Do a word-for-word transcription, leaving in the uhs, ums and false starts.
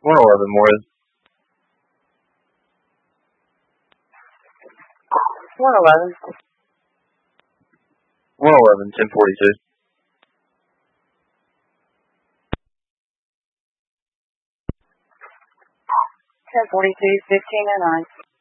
one eleven more. one eleven. one eleven, ten forty-two. ten forty-two, fifteen oh nine.